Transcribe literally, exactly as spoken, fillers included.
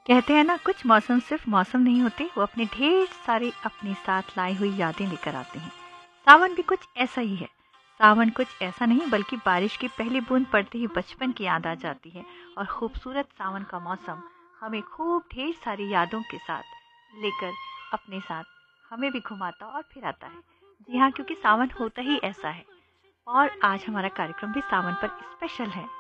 कहते हैं ना, कुछ मौसम सिर्फ मौसम नहीं होते, वो अपने ढेर सारे अपने साथ लाई हुई यादें लेकर आते हैं। सावन भी कुछ ऐसा ही है। सावन कुछ ऐसा नहीं बल्कि बारिश की पहली बूंद पड़ते ही बचपन की याद आ जाती है। और खूबसूरत सावन का मौसम हमें खूब ढेर सारी यादों के साथ लेकर अपने साथ हमें भी घुमाता और फिराता है। जी हाँ, क्योंकि सावन होता ही ऐसा है। और आज हमारा कार्यक्रम भी सावन पर स्पेशल है।